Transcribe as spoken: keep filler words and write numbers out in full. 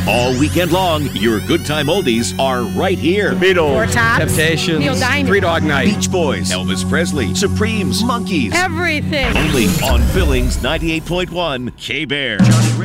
All weekend long, your good time oldies are right here. Beatles, Four Tops, Temptations, Neil Diamond, Three Dog Night, Beach Boys, Elvis Presley, Supremes, Monkees. everything. Only on Billings ninety-eight point one K-Bear.